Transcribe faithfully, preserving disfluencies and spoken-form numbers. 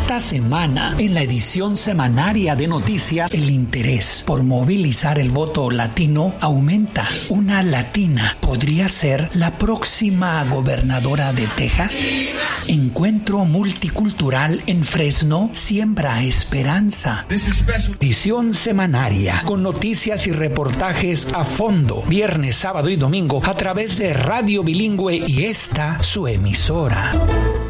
Esta semana, en la edición semanaria de Noticia, el interés por movilizar el voto latino aumenta. Una latina podría ser la próxima gobernadora de Texas. Encuentro multicultural en Fresno siembra esperanza. Edición semanaria con noticias y reportajes a fondo, viernes, sábado y domingo a través de Radio Bilingüe y esta su emisora.